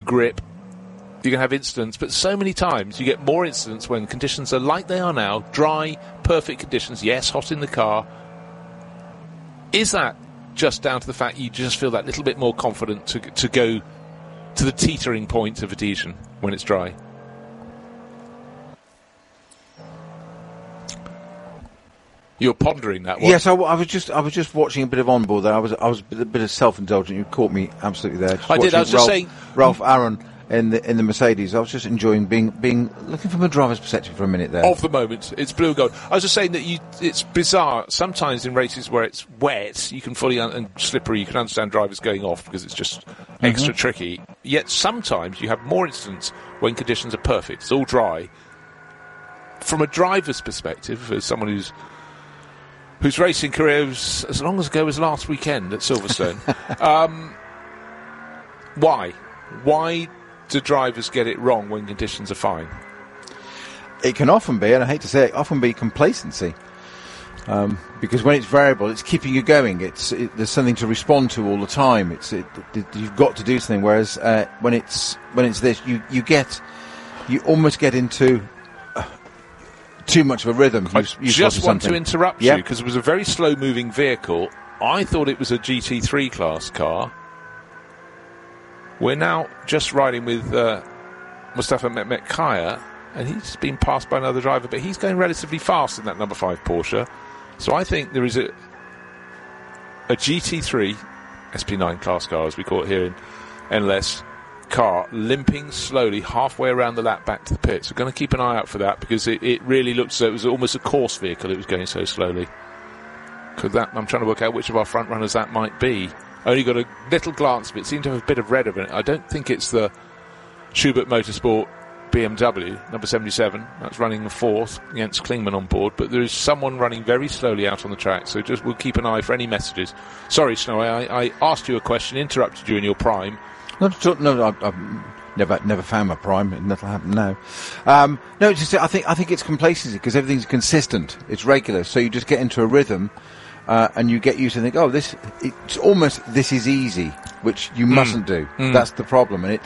grip. You're going to have incidents, but so many times you get more incidents when conditions are like they are now, dry, perfect conditions, yes, hot in the car. Is that just down to the fact you just feel that little bit more confident to go to the teetering point of adhesion when it's dry? You're pondering that one. Yes, I was just watching a bit of onboard there. I was a bit of self-indulgent. You caught me absolutely there. I did. I was just saying, Ralph Aaron in the Mercedes. I was just enjoying being looking from a driver's perspective for a minute there. Of the moment, it's blue and gold. I was just saying that it's bizarre. Sometimes in races where it's wet, you can fully and slippery, you can understand drivers going off because it's just extra tricky. Yet sometimes you have more incidents when conditions are perfect. It's all dry. From a driver's perspective, as someone whose racing career was as long ago as last weekend at Silverstone. Why? Why do drivers get it wrong when conditions are fine? It can often be, and I hate to say it, often be complacency. Because when it's variable, it's keeping you going. There's something to respond to all the time. You've got to do something. Whereas when it's this, you almost get into too much of a rhythm. I just want to interrupt you because it was a very slow-moving vehicle. I thought it was a GT3 class car. We're now just riding with Mustafa Mehmet Kaya, and he's been passed by another driver, but he's going relatively fast in that number 5 Porsche. So I think there is a GT3 SP9 class car, as we call it here in NLS, car limping slowly halfway around the lap back to the pit. So going to keep an eye out for that because it really looked as though it was almost a course vehicle. It was going so slowly. I'm trying to work out which of our front runners that might be. I only got a little glance of it. It seemed to have a bit of red in it. I don't think it's the Schubert Motorsport BMW number 77. That's running the 4th against Klingman on board, but there is someone running very slowly out on the track, so we'll keep an eye for any messages. Sorry, Snowy, I asked you a question, interrupted you in your prime. No, I've never found my prime, and that'll happen now. No, it's just I think it's complacency because everything's consistent, it's regular, so you just get into a rhythm, and you get used to think, this is easy, which you mustn't do. That's the problem, and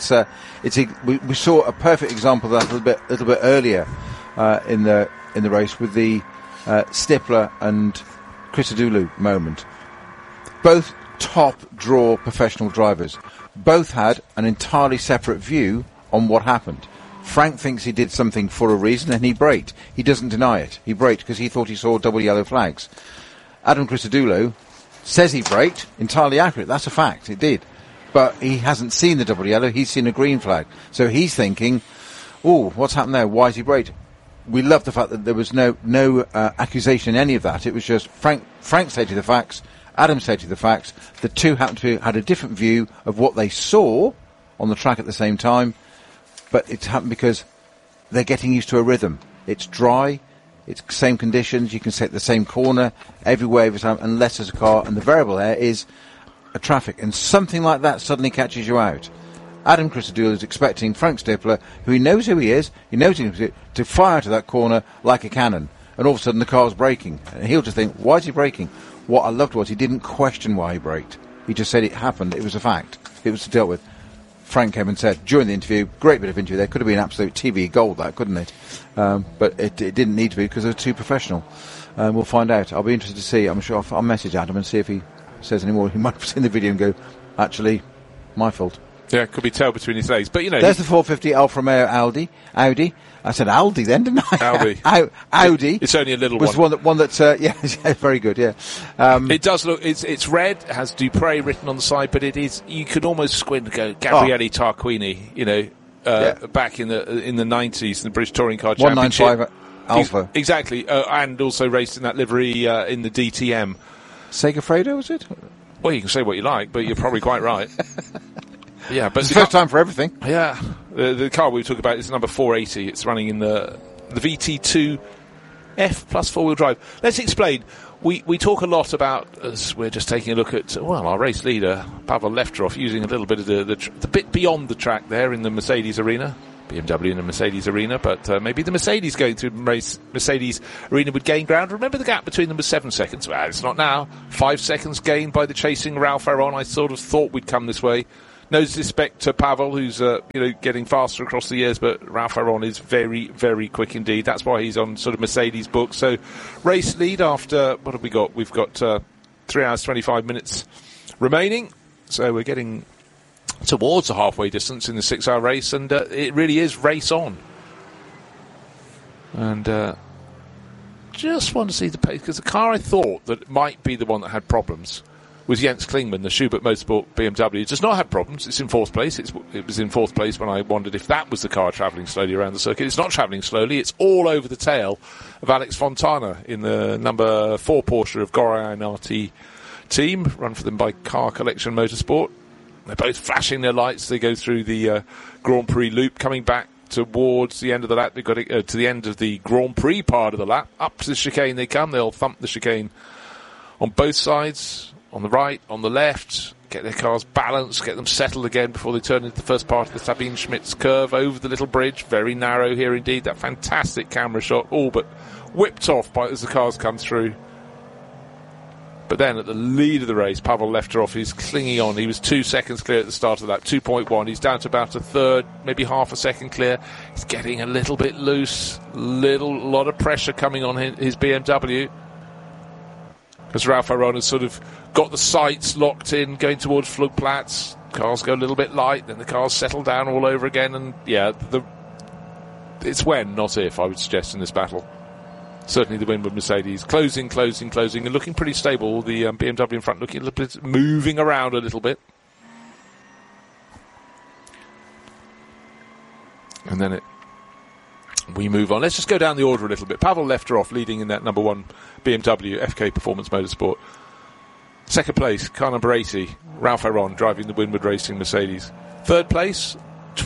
we saw a perfect example of that a little bit earlier in the race with the Stifler and Christodoulou moment. Both top draw professional drivers. Both had an entirely separate view on what happened. Frank thinks he did something for a reason and he braked. He doesn't deny it. He braked because he thought he saw double yellow flags. Adam Christodoulou says he braked, entirely accurate. That's a fact. It did. But he hasn't seen the double yellow. He's seen a green flag. So he's thinking, what's happened there? Why has he braked? We love the fact that there was no accusation in any of that. It was just Frank said you the facts. Adam said you the facts. The two happened to had a different view of what they saw on the track at the same time, but it happened because they're getting used to a rhythm. It's dry, it's same conditions, you can set the same corner everywhere every time, unless there's a car, and the variable there is a traffic, and something like that suddenly catches you out. Adam Christodoulou is expecting Frank Stifler, who he knows who he is, to fire to that corner like a cannon, and all of a sudden the car's braking, and he'll just think, why is he braking? What I loved was he didn't question why he braked. He just said it happened. It was a fact. It was to deal with. Frank came and said during the interview, great bit of interview there, could have been absolute TV gold, that, couldn't it? But it didn't need to be because they were too professional. We'll find out. I'll be interested to see. I'm sure I'll message Adam and see if he says any more. He might have seen the video and go, actually, my fault. Yeah, could be tail between his legs. But, there's the 450 Alfa Romeo Audi. I said Aldi then, didn't I? Audi. It's only a little was one. One that very good, yeah. It does look, it's red, it has Dupre written on the side, but it is, you could almost squint and go, Gabriele Tarquini, back in the 90s in the British Touring Car Championship. 195 Alpha. Exactly, and also raced in that livery in the DTM. Segafredo, was it? Well, you can say what you like, but you're probably quite right. Yeah, but it's the first time for everything. Yeah, the car we talk about is number 480. It's running in the VT2 F plus 4-wheel drive. Let's explain. We talk a lot about, as we're just taking a look at, our race leader, Pavel Leftrov, using a little bit of the bit beyond the track there in the Mercedes arena. BMW in the Mercedes arena, but maybe the Mercedes going through Mercedes arena would gain ground. Remember the gap between them was 7 seconds. Well, it's not now. 5 seconds gained by the chasing Ralph Aron. I sort of thought we'd come this way. no disrespect to Pavel, who's getting faster across the years, but Ralph Aron is very, very quick indeed. That's why he's on sort of Mercedes book. So race lead after, what have we got? We've got 3 hours 25 minutes remaining. So we're getting towards the halfway distance in the 6-hour race, and it really is race on. And just want to see the pace, because the car I thought that might be the one that had problems was Jens Klingmann, the Schubert Motorsport BMW. It does not have problems. It's in fourth place. It was in fourth place when I wondered if that was the car travelling slowly around the circuit. It's not travelling slowly. It's all over the tail of Alex Fontana in the number 4 Porsche of Goran RT team, run for them by Car Collection Motorsport. They're both flashing their lights. They go through the Grand Prix loop, coming back towards the end of the lap. They've got to the end of the Grand Prix part of the lap. Up to the chicane they come. They'll thump the chicane on both sides. On the right, on the left, get their cars balanced, get them settled again before they turn into the first part of the Sabine Schmitz curve over the little bridge. Very narrow here indeed. That fantastic camera shot, all but whipped off as the cars come through. But then at the lead of the race, Pavel Lefterov is clinging on. He was 2 seconds clear at the start of that, 2.1. He's down to about a third, maybe half a second clear. He's getting a little bit loose. Lot of pressure coming on his BMW. As Ralph Aron has sort of got the sights locked in, going towards Flugplatz. Cars go a little bit light, then the cars settle down all over again, and it's when, not if, I would suggest, in this battle. Certainly the win with Mercedes. Closing, and looking pretty stable. The BMW in front looking a little bit, moving around a little bit. And then we move on. Let's just go down the order a little bit. Pavel Lefterov leading in that number 1 BMW FK Performance Motorsport. Second place, car number 80, Ralph Aron driving the Winward Racing Mercedes. Third place,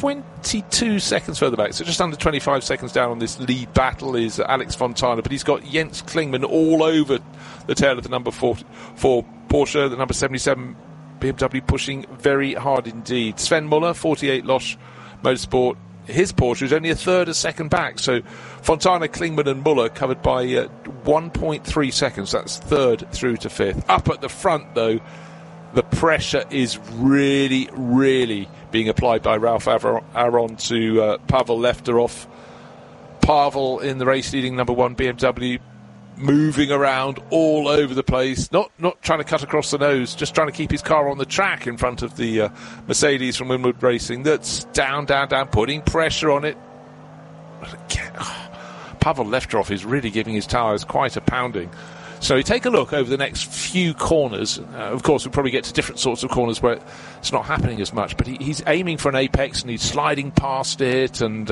22 seconds further back, so just under 25 seconds down on this lead battle is Alex Fontana, but he's got Jens Klingmann all over the tail of the number 4 Porsche, the number 77 BMW pushing very hard indeed. Sven Muller, 48 Losch Motorsport, his Porsche is only a third a second back, so Fontana, Klingmann and Muller covered by 1.3 seconds. That's third through to fifth. Up at the front, though, the pressure is really, really being applied by Ralph Aron to Pavel Lefterov. Pavel in the race leading number 1 BMW, moving around all over the place, not trying to cut across the nose, just trying to keep his car on the track in front of the Mercedes from Winward Racing that's down, putting pressure on it. But again, Pavel Lefterov is really giving his tyres quite a pounding. So you take a look over the next few corners. Of course, we'll probably get to different sorts of corners where it's not happening as much, but he's aiming for an apex and he's sliding past it, and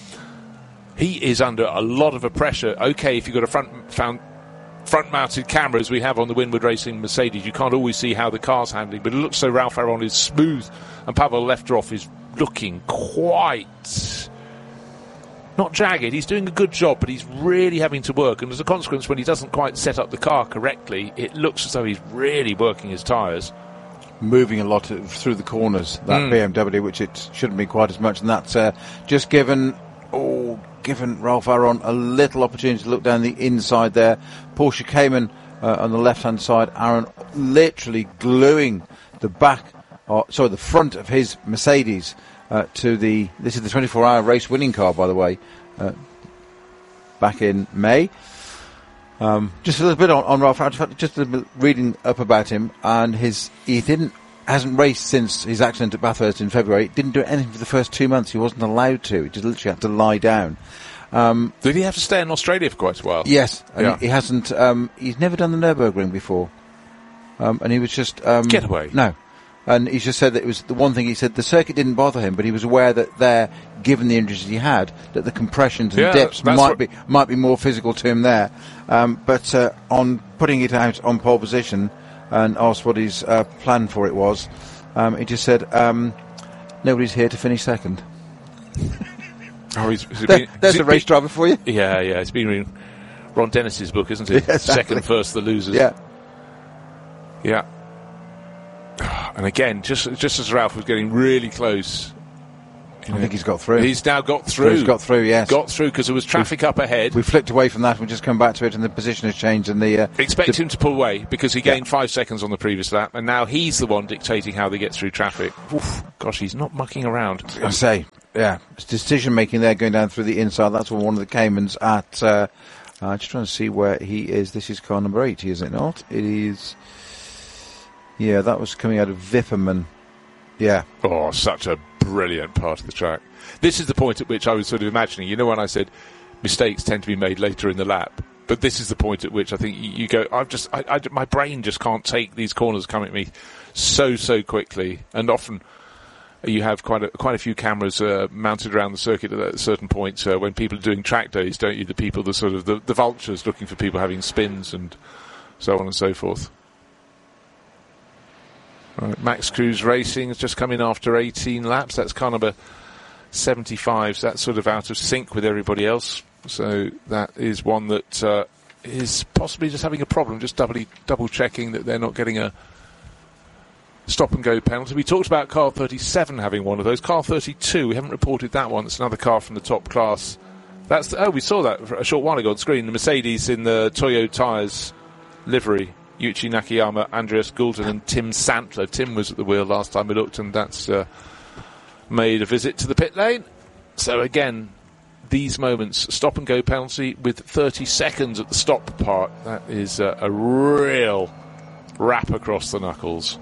he is under a lot of pressure. Okay, if you've got a front-mounted camera, as we have on the Winward Racing Mercedes, you can't always see how the car's handling, but it looks so Ralph Aron is smooth, and Pavel Lefterov is looking quite not jagged. He's doing a good job, but he's really having to work, and as a consequence, when he doesn't quite set up the car correctly, it looks as though he's really working his tyres. Moving a lot through the corners, that BMW, which it shouldn't be quite as much, and that's just given Ralph Aron a little opportunity to look down the inside there. Porsche Cayman on the left-hand side. Aron literally gluing the front of his Mercedes to this is the 24-hour race winning car, by the way, back in May. Just a little bit on Ralph Aron, just a little bit reading up about him, and hasn't raced since his accident at Bathurst in February. Didn't do anything for the first 2 months. He wasn't allowed to. He just literally had to lie down. Did he have to stay in Australia for quite a while? Yes, and he hasn't. He's never done the Nürburgring before, and he was just get away. No, and he just said that it was the one thing. He said the circuit didn't bother him, but he was aware that given the injuries he had, that the compressions and dips might be more physical to him there. But on putting it out on pole position and asked what his plan for it was, he just said, "Nobody's here to finish second." There's a race driver for you. Yeah. It's been reading Ron Dennis's book, isn't it? Yeah, exactly. Second, first, the losers. Yeah. And again, just as Ralph was getting really close, I think he's got through. He's now got through. He's got through, yes. Got through because there was traffic up ahead. We flicked away from that and we just come back to it, and the position has changed. And expect him to pull away because he gained 5 seconds on the previous lap, and now he's the one dictating how they get through traffic. Oof, gosh, he's not mucking around. I say, yeah, it's decision making there going down through the inside. That's one of the Caymans at. Just trying to see where he is. This is car number 80, is it not? It is. Yeah, that was coming out of Vipperman. Yeah. Oh, such a brilliant part of the track. This is the point at which I was sort of imagining, when I said mistakes tend to be made later in the lap, but this is the point at which I think you go, my brain just can't take these corners coming at me so quickly, and often you have quite a few cameras mounted around the circuit at certain points when people are doing track days, don't you? The people, the sort of the vultures looking for people having spins and so on and so forth. Right, Max Cruz Racing has just come in after 18 laps. That's car number 75. So that's sort of out of sync with everybody else. So that is one that is possibly just having a problem, just double checking that they're not getting a stop and go penalty. We talked about car 37 having one of those. Car 32, we haven't reported that one. It's another car from the top class. We saw that a short while ago on screen. The Mercedes in the Toyo Tyres livery. Yuichi Nakayama, Andreas Goulden and Tim Santler. Tim was at the wheel last time we looked, and that's made a visit to the pit lane. So again, these moments, stop and go penalty with 30 seconds at the stop part. That is a real wrap across the knuckles.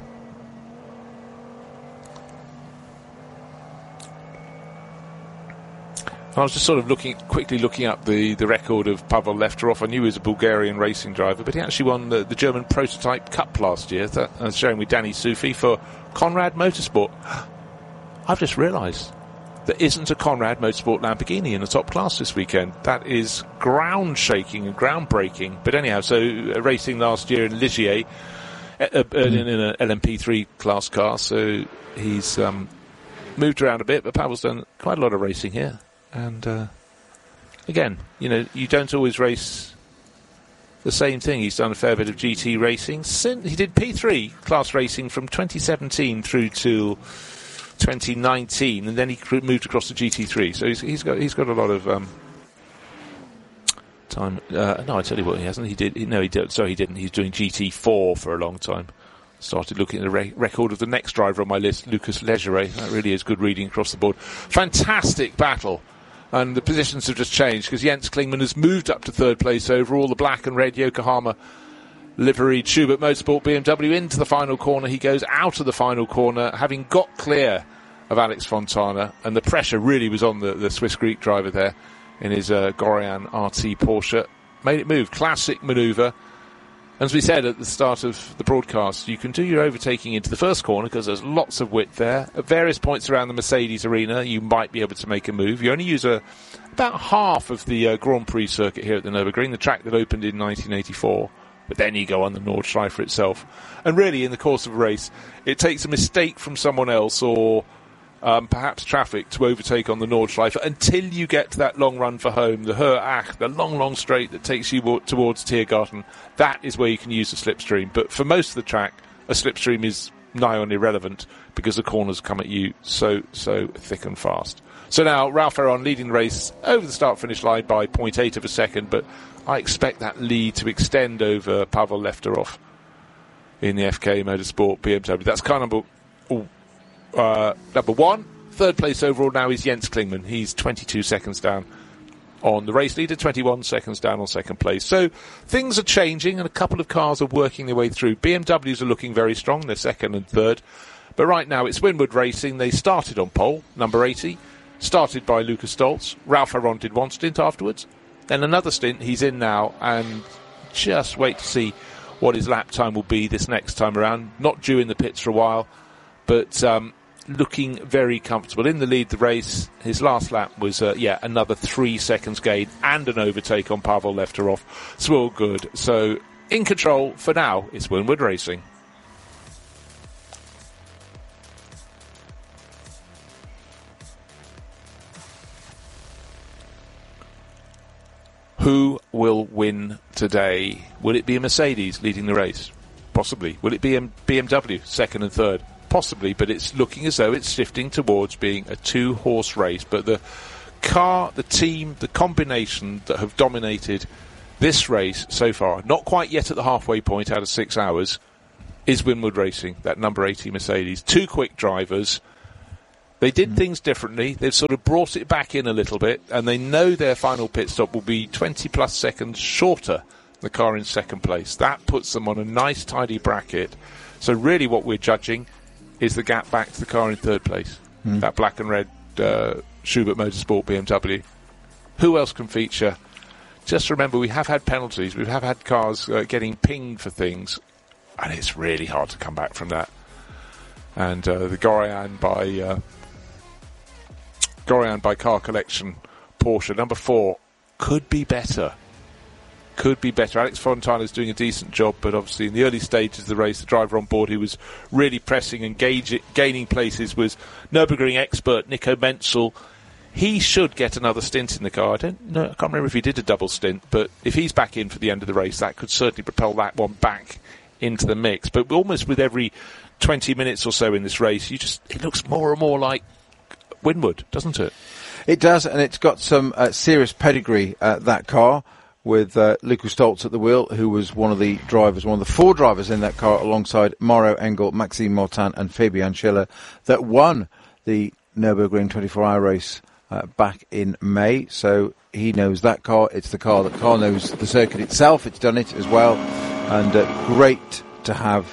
I was just sort of quickly looking up the record of Pavel Lefterov. I knew he was a Bulgarian racing driver, but he actually won the German Prototype Cup last year. That was showing with Danny Sufi for Conrad Motorsport. I've just realised there isn't a Conrad Motorsport Lamborghini in the top class this weekend. That is ground-shaking and groundbreaking. But anyhow, so racing last year in Ligier in an LMP3 class car, so he's moved around a bit, but Pavel's done quite a lot of racing here. And again, you don't always race the same thing. He's done a fair bit of GT racing. He did P3 class racing from 2017 through to 2019, and then he moved across to GT3. So he's got a lot of time. No, I tell you what, he hasn't. He did. Sorry, he didn't. He's doing GT4 for a long time. Started looking at the record of the next driver on my list, Lucas Legere. That really is good reading across the board. Fantastic battle. And the positions have just changed because Jens Klingmann has moved up to third place over all the black and red Yokohama liveried Schubert Motorsport BMW into the final corner. He goes out of the final corner, having got clear of Alex Fontana, and the pressure really was on the Swiss Greek driver there in his Gorian RT Porsche. Made it move. Classic manoeuvre. As we said at the start of the broadcast, you can do your overtaking into the first corner because there's lots of width there. At various points around the Mercedes arena, you might be able to make a move. You only use about half of the Grand Prix circuit here at the Nürburgring, the track that opened in 1984. But then you go on the Nordschleife itself. And really, in the course of a race, it takes a mistake from someone else or perhaps traffic to overtake on the Nordschleife until you get to that long run for home, the Höhe, the long straight that takes you towards Tiergarten. That is where you can use the slipstream. But for most of the track, a slipstream is nigh on irrelevant because the corners come at you so thick and fast. So now Ralph Ferron leading the race over the start-finish line by 0.8 of a second, but I expect that lead to extend over Pavel Lefterov in the FK Motorsport BMW. That's car number one. Third place overall now is Jens Klingmann. He's 22 seconds down on the race leader, 21 seconds down on second place. So things are changing and a couple of cars are working their way through. BMWs are looking very strong. They're second and third. But right now it's Winward Racing. They started on pole, number 80, started by Lucas Stoltz. Ralph Ferron did one stint afterwards. Then another stint he's in now, and just wait to see what his lap time will be this next time around. Not due in the pits for a while, but looking very comfortable. In the lead the race, his last lap was, another 3 seconds gain and an overtake on Pavel Lefterov. It's all good. So, in control for now, it's Winward Racing. Who will win today? Will it be a Mercedes leading the race? Possibly. Will it be a BMW second and third? possibly, but it's looking as though it's shifting towards being a 2-horse race. But the car, the team, the combination that have dominated this race so far, not quite yet at the halfway point out of 6 hours, is Winward Racing, that number 80 Mercedes. 2 quick drivers. They did things differently. They've sort of brought it back in a little bit, and they know their final pit stop will be 20-plus seconds shorter than the car in second place. That puts them on a nice, tidy bracket. So really what we're judging is the gap back to the car in third place, that black and red Schubert Motorsport BMW. Who else can feature? Just remember, we have had penalties. We have had cars getting pinged for things, and it's really hard to come back from that. And the Gorian by Car Collection Porsche, number 4, could be better. Could be better. Alex Fontana's doing a decent job, but obviously in the early stages of the race, the driver on board who was really pressing and gaining places was Nürburgring expert Nico Menzel. He should get another stint in the car. I can't remember if he did a double stint, but if he's back in for the end of the race, that could certainly propel that one back into the mix. But almost with every 20 minutes or so in this race, it looks more and more like Winward, doesn't it? It does, and it's got some serious pedigree, that car, with Lukas Stoltz at the wheel, who was one of the 4 drivers in that car, alongside Mauro Engel, Maxime Martin and Fabian Schiller, that won the Nürburgring 24-hour race back in May. So he knows that car. It's the car that knows the circuit itself. It's done it as well. And great to have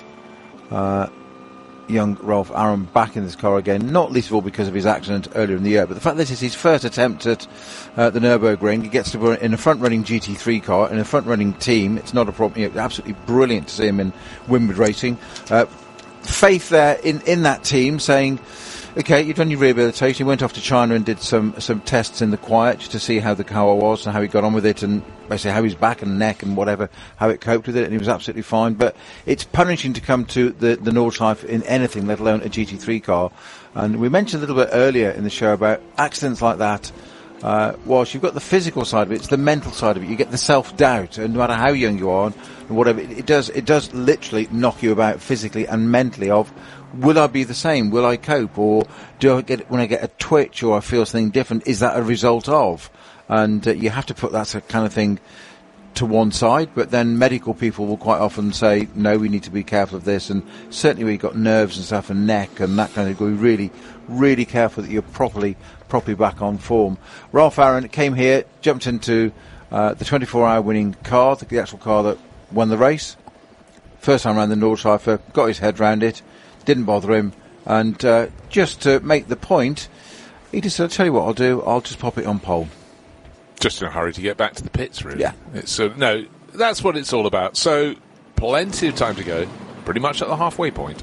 young Ralph Aron back in this car again, not least of all because of his accident earlier in the year, but the fact that this is his first attempt at the Nürburgring. He gets to be in a front-running GT3 car, in a front-running team. It's not a problem. Absolutely brilliant to see him in Winward Racing. Faith there in that team, saying, okay, you've done your rehabilitation. He went off to China and did some tests in the quiet just to see how the car was and how he got on with it, and basically how his back and neck and whatever, how it coped with it, and he was absolutely fine. But it's punishing to come to the Nordschleife in anything, let alone a GT3 car. And we mentioned a little bit earlier in the show about accidents like that. Whilst you've got the physical side of it, it's the mental side of it. You get the self-doubt, and no matter how young you are and whatever, it does literally knock you about physically and mentally of, will I be the same? Will I cope? Or when I get a twitch or I feel something different, is that a result of? And you have to put that kind of thing to one side, but then medical people will quite often say, no, we need to be careful of this, and certainly when you've got nerves and stuff and neck and that kind of thing, really, really careful that you're properly back on form. Ralph Aron came here, jumped into the 24-hour winning car, the actual car that won the race. First time around the Nordschleife, got his head round it, didn't bother him, and just to make the point, he just said, I'll tell you what I'll do, I'll just pop it on pole. Just in a hurry to get back to the pits, really. Yeah. No, that's what it's all about. So, plenty of time to go, pretty much at the halfway point.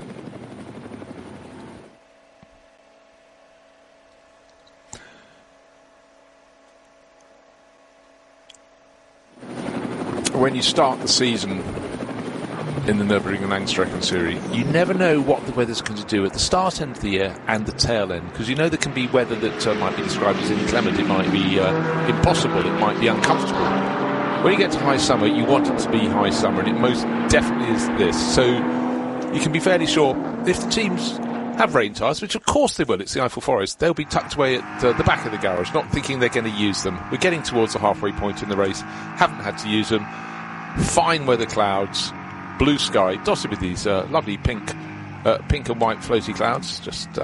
When you start the season in the Nürburgring Langstrecken Series, you never know what the weather's going to do at the start end of the year and the tail end, because you know there can be weather that might be described as inclement, it might be impossible, it might be uncomfortable. When you get to high summer, you want it to be high summer, and it most definitely is this. So you can be fairly sure if the teams have rain tyres, which of course they will, it's the Eiffel Forest, they'll be tucked away at the back of the garage, not thinking they're going to use them. We're getting towards the halfway point in the race, haven't had to use them. Fine weather clouds, blue sky, dotted with these lovely pink and white floaty clouds.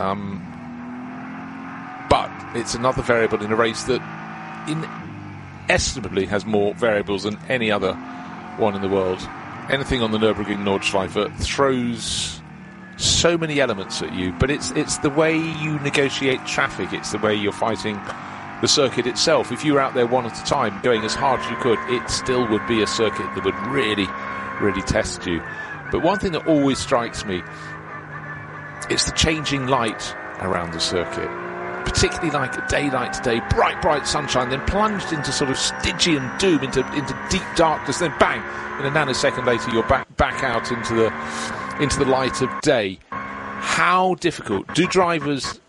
But it's another variable in a race that inestimably has more variables than any other one in the world. Anything on the Nürburgring Nordschleife throws so many elements at you, but it's the way you negotiate traffic, it's the way you're fighting the circuit itself. If you were out there one at a time going as hard as you could, it still would be a circuit that would really, really test you. But one thing that always strikes me, it's the changing light around the circuit, particularly like a day like today, bright sunshine, then plunged into sort of Stygian doom, into deep darkness, then bang, in a nanosecond later you're back out into the light of day. How difficult? Do drivers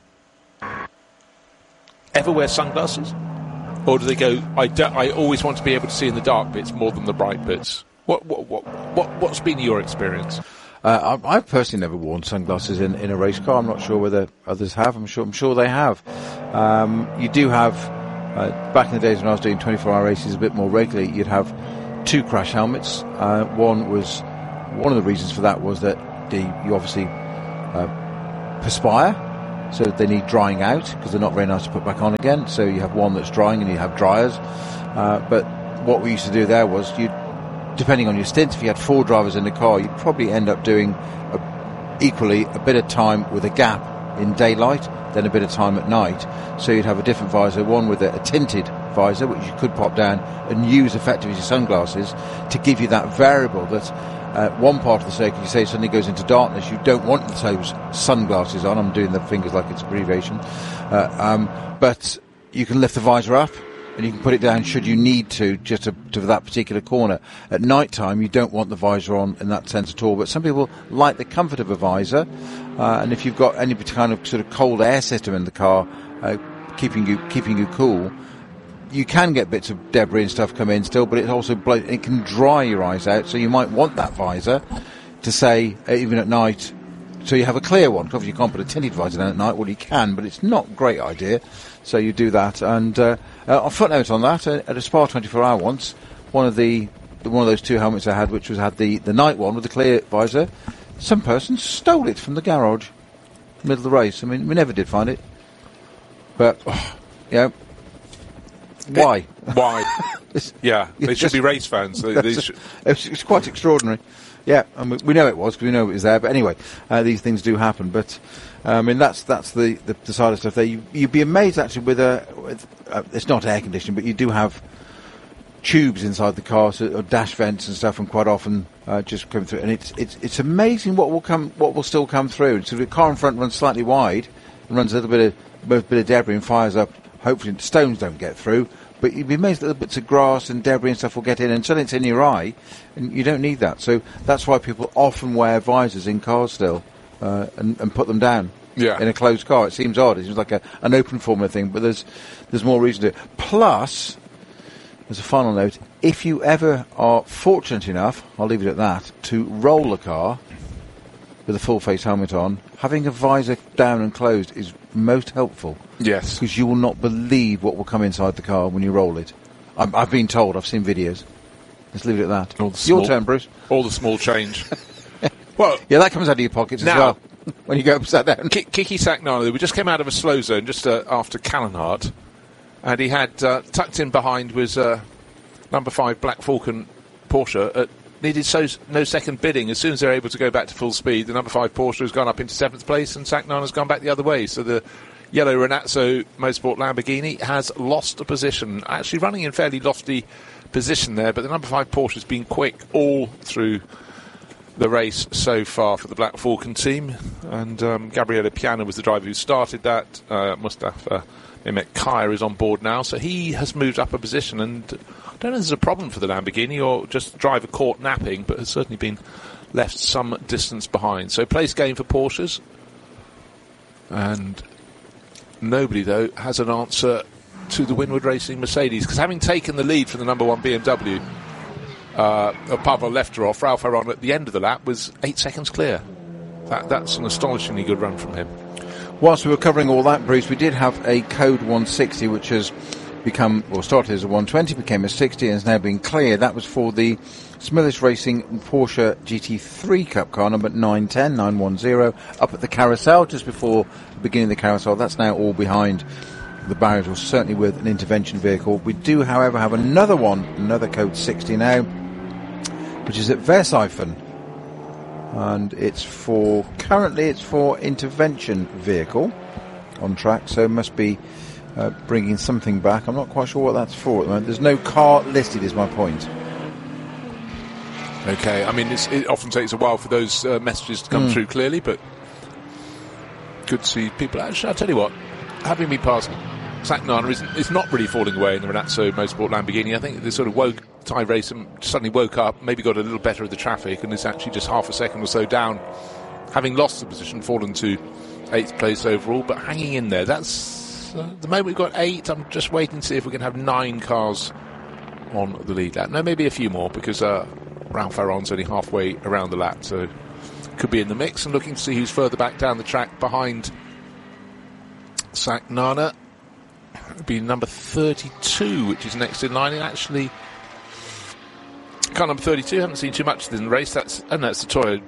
ever wear sunglasses? Or do they go, I always want to be able to see in the dark bits more than the bright bits? What's been your experience? I've personally never worn sunglasses in a race car. I'm not sure whether others have. I'm sure they have. You do have, back in the days when I was doing 24-hour races a bit more regularly, you'd have 2 crash helmets. One of the reasons for that was that you obviously perspire, so they need drying out because they're not very nice to put back on again. So you have one that's drying and you have dryers. But what we used to do there was, depending on your stints, if you had 4 drivers in the car, you'd probably end up doing equally a bit of time with a gap in daylight, then a bit of time at night. So you'd have a different visor, one with a tinted visor, which you could pop down and use effectively as your sunglasses to give you that variable that one part of the circuit, you say, suddenly goes into darkness. You don't want those sunglasses on. I'm doing the fingers like it's abbreviation. But you can lift the visor up and you can put it down should you need to, just to that particular corner. At night time, you don't want the visor on in that sense at all. But some people like the comfort of a visor. And if you've got any kind of sort of cold air system in the car, keeping you cool, you can get bits of debris and stuff come in still, but it also it can dry your eyes out. So you might want that visor to say, even at night, so you have a clear one. Obviously you can't put a tinted visor down at night. Well, you can, but it's not a great idea. So you do that. And a footnote on that, at a Spa 24-hour once, one of those 2 helmets I had, which had the night one with the clear visor, some person stole it from the garage, middle of the race. I mean, we never did find it. But, why? Why? They should be race fans. It's quite extraordinary. Yeah, and we know it was, because we know it was there. But anyway, these things do happen. But I mean, that's the side of stuff there. You'd be amazed actually with it's not air conditioning, but you do have tubes inside the car, or dash vents and stuff, and quite often just come through. And it's amazing what will still come through. So the car in front runs slightly wide and runs a little bit of debris and fires up. Hopefully the stones don't get through. But you'd be amazed that little bits of grass and debris and stuff will get in, and suddenly it's in your eye, and you don't need that. So that's why people often wear visors in cars still, and put them down. Yeah. In a closed car. It seems odd. It seems like an open formula thing, but there's more reason to it. Plus, as a final note, if you ever are fortunate enough, I'll leave it at that, to roll a car with a full face helmet on, having a visor down and closed is most helpful. Yes. Because you will not believe what will come inside the car when you roll it. I've been told. I've seen videos. Let's leave it at that. Your turn, Bruce. All the small change. Well, yeah, that comes out of your pockets as well when you go upside down. Kiki Sagnano, we just came out of a slow zone just after Callanhart, and he had tucked in behind was number 5 Black Falcon Porsche. Needed no second bidding. As soon as they're able to go back to full speed, the number 5 Porsche has gone up into 7th place, and Sagnano has gone back the other way. So the yellow Renazzo Motorsport Lamborghini has lost a position, actually running in fairly lofty position there, but the number 5 Porsche has been quick all through the race so far for the Black Falcon team, and Gabriele Piana was the driver who started that. Mustafa Mehmet Kaya is on board now, so he has moved up a position, and I don't know if there's a problem for the Lamborghini or just the driver caught napping, but has certainly been left some distance behind. So place game for Porsches, and nobody though has an answer to the Winward Racing Mercedes, because having taken the lead from the number 1 BMW, Pavel Lefterov, Ralph Aron at the end of the lap was 8 seconds clear. That's an astonishingly good run from him. Whilst we were covering all that, Bruce, we did have a Code 160 which has started as a 120, became a 60 and has now been cleared. That was for the Smillis Racing Porsche GT3 Cup car number 910 up at the carousel just before the beginning of the carousel. That's now all behind the barriers, or certainly with an intervention vehicle. We do, however, have another Code 60 now, which is at Versailles, and currently it's for intervention vehicle on track, so it must be bringing something back. I'm not quite sure what that's for at the moment. There's no car listed, is my point. Okay, I mean, it often takes a while for those messages to come through clearly, but good to see people. Actually, I'll tell you what, having me past Sagnano is not really falling away in the Renazzo Motorsport Lamborghini. I think they sort of Thai race and suddenly woke up, maybe got a little better of the traffic, and is actually just half a second or so down, having lost the position, fallen to 8th place overall, but hanging in there. That's the moment we've got 8. I'm just waiting to see if we can have 9 cars on the lead lap. No, maybe a few more, because Ralph Aron's only halfway around the lap, so could be in the mix, and looking to see who's further back down the track behind Sagnana. It would be number 32, which is next in line. And actually, car number 32, haven't seen too much in the race. That's the Toyo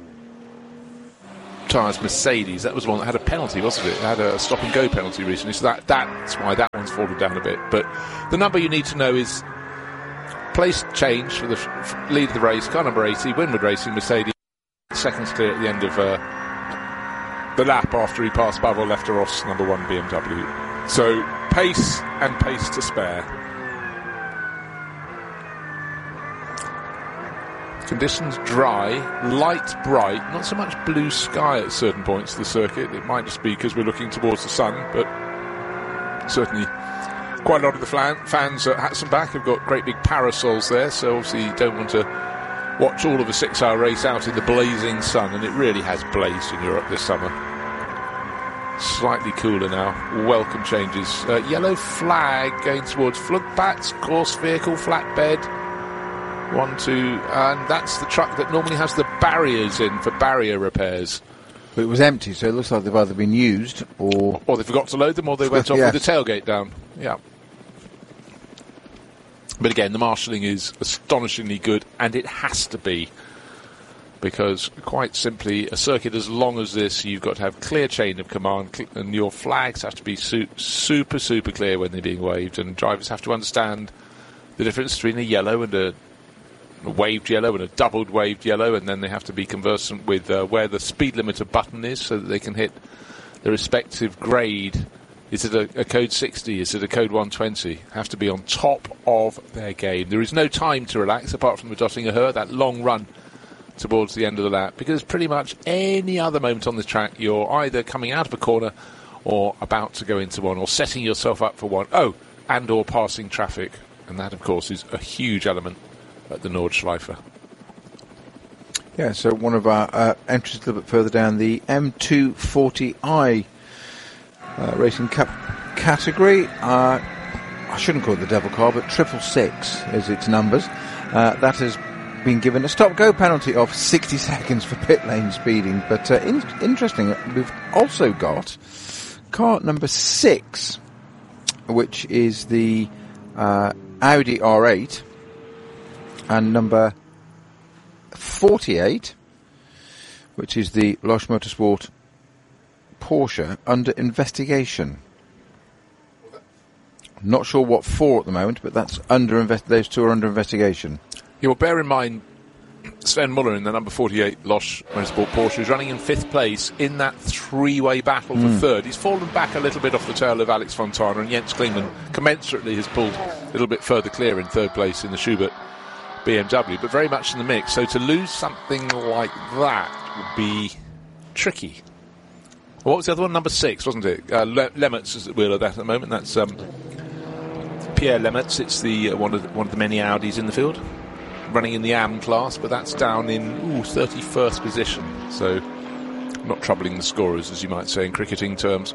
Tyres Mercedes. That was the one that had a penalty, wasn't it? It had a stop-and-go penalty recently, so that's why that one's fallen down a bit. But the number you need to know is place change for the lead of the race, car number 80, Winward Racing Mercedes, seconds clear at the end of the lap after he passed Pavel Lefterov's number 1 BMW. So pace and pace to spare. Conditions dry, light bright, not so much blue sky at certain points of the circuit. It might just be because we're looking towards the sun, but certainly quite a lot of the fans at Hatzenbach have got great big parasols there, so obviously you don't want to watch all of a 6-hour race out in the blazing sun, and it really has blazed in Europe this summer. Slightly cooler now. Welcome changes. Yellow flag going towards Flugplatz, course vehicle, flatbed. 1, 2, and that's the truck that normally has the barriers in for barrier repairs. But it was empty, so it looks like they've either been used or they forgot to load them, or they went off with the tailgate down. Yeah. But again, the marshalling is astonishingly good, and it has to be, because quite simply, a circuit as long as this, you've got to have clear chain of command, and your flags have to be super, super clear when they're being waved, and drivers have to understand the difference between a yellow and a waved yellow and a doubled waved yellow, and then they have to be conversant with where the speed limiter button is so that they can hit the respective grade. Is it a code 60? Is it a code 120? Have to be on top of their game. There is no time to relax apart from the Dottinger Her, that long run towards the end of the lap, because pretty much any other moment on this track you're either coming out of a corner or about to go into one, or setting yourself up for one. Oh, and or passing traffic. And that, of course, is a huge element at the Nordschleife. Yeah, so one of our entries a little bit further down, the M240i Racing Cup category. I shouldn't call it the devil car, but 666 is its numbers. That has been given a stop-go penalty of 60 seconds for pit lane speeding. But interesting, we've also got car number 6, which is the Audi R8, and number 48, which is the Losch Motorsport Porsche, under investigation. Not sure what for at the moment, but that's those two are under investigation. You will bear in mind, Sven Muller in the number 48 Losch Motorsport Porsche is running in 5th place in that three-way battle for 3rd. He's fallen back a little bit off the tail of Alex Fontana, and Jens Klingmann commensurately has pulled a little bit further clear in 3rd place in the Schubert BMW, but very much in the mix. So to lose something like that would be tricky. What was the other one? Number 6, wasn't it? Lemmertz is at the wheel of that at the moment. That's Pierre Lemmertz. It's the one of the many Audis in the field, running in the AM class, but that's down in 31st position. So not troubling the scorers, as you might say in cricketing terms.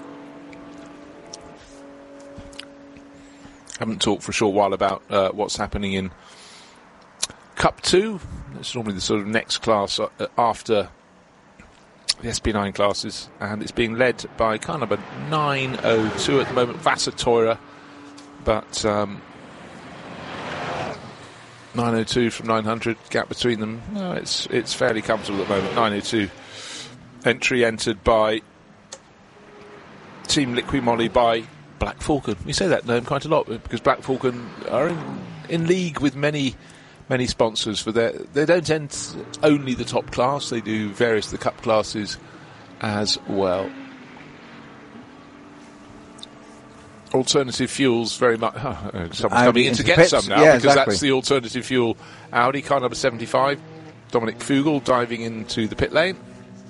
Haven't talked for a short while about what's happening in Cup 2. It's normally the sort of next class after the SP9 classes, and it's being led by car number 902 at the moment, Vasser Teurer, but 902 from 900, gap between them, no, it's fairly comfortable at the moment. 902 entry entered by Team Liqui-Moly by Black Falcon. We say that name quite a lot because Black Falcon are in league with many sponsors for they don't end only the top class, they do various of the cup classes as well. Alternative fuels very much. Someone's coming in to get pits. some now, yeah, because exactly. That's the alternative fuel Audi, car number 75. Dominic Fugel diving into the pit lane.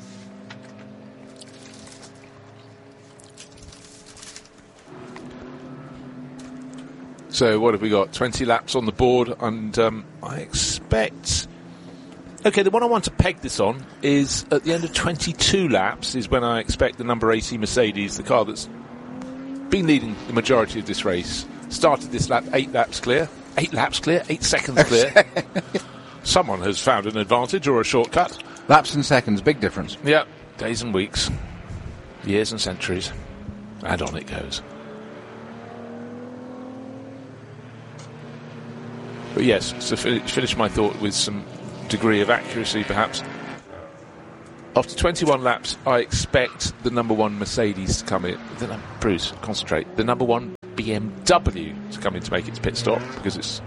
So what have we got? 20 laps on the board, and I expect... Okay, the one I want to peg this on is at the end of 22 laps is when I expect the number 80 Mercedes, the car that's been leading the majority of this race, started this lap 8 laps clear. 8 laps clear? 8 seconds clear. Someone has found an advantage or a shortcut. Laps and seconds, big difference. Yeah, days and weeks, years and centuries, and on it goes. But yes, to finish my thought with some degree of accuracy, perhaps. After 21 laps, I expect the number one Mercedes to come in. Bruce, concentrate. The number one BMW to come in to make its pit stop, because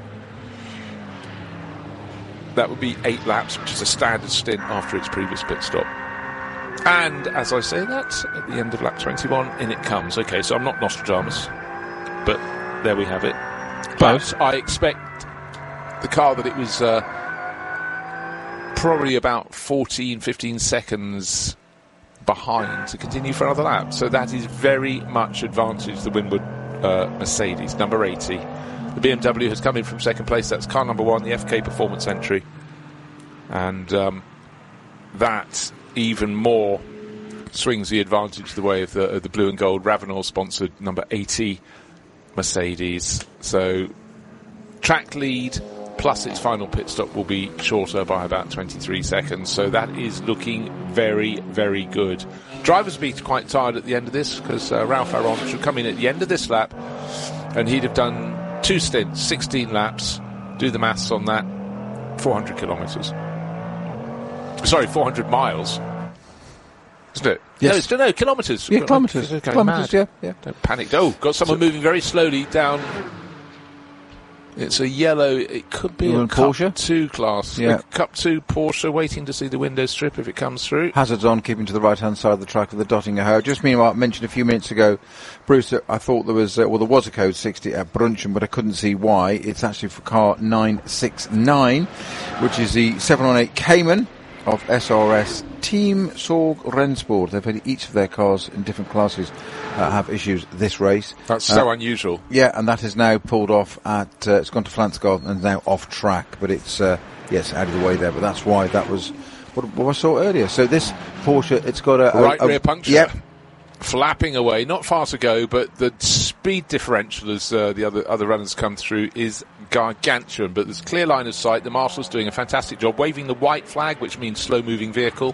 that would be 8 laps, which is a standard stint after its previous pit stop. And as I say that, at the end of lap 21, in it comes. Okay, so I'm not Nostradamus, but there we have it. But I expect the car that it was probably about 15 seconds behind to continue for another lap. So that is very much advantage the Winwood Mercedes, number 80. The BMW has come in from second place. That's car number 1, the FK Performance entry. And that even more swings the advantage the way of the blue and gold Ravenel-sponsored number 80 Mercedes. So track lead plus its final pit stop will be shorter by about 23 seconds. So that is looking very, very good. Drivers will be quite tired at the end of this, because Ralph Aron should come in at the end of this lap and he'd have done 2 stints, 16 laps. Do the maths on that. 400 kilometres. Sorry, 400 miles. Isn't it? Yes. No, kilometres. Yeah, kilometres. Kilometres, yeah. Don't panic. Oh, got someone moving very slowly down. It's a yellow. It could be a Cup Porsche? 2 class. Yeah. A Cup 2 Porsche, waiting to see the window strip if it comes through. Hazards on, keeping to the right-hand side of the track with the Dottinger Hoe. Just meanwhile, I mentioned a few minutes ago, Bruce, that I thought there was, there was a code 60 at Brunchen, but I couldn't see why. It's actually for car 969, which is the 718 Cayman of SRS Team Sorg Rennsport. They've had each of their cars in different classes have issues this race. That's so unusual. Yeah, and that has now pulled off at, it's gone to Flansgarden and is now off track, but it's, yes, out of the way there, but that's why that was what I saw earlier. So this Porsche, it's got a rear puncture. Yep. Flapping away, not far to go, but the speed differential as the other runners come through is gargantuan. But there's a clear line of sight. The marshal's doing a fantastic job, waving the white flag, which means slow-moving vehicle.